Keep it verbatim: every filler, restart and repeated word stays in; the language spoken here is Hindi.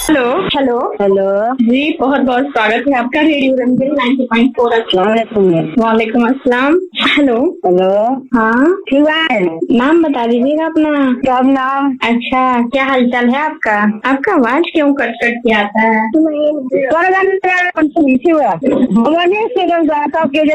हेलो हेलो हेलो जी, बहुत बहुत स्वागत है आपका radio Ranjan ninety point four. वालेकुम अस्सलाम। हेलो हेलो हाँ, क्यों आए? नाम बता दीजिएगा अपना। सब नाम। अच्छा, क्या हालचाल है आपका? आपका आवाज क्यों कट कट के आता है? सबके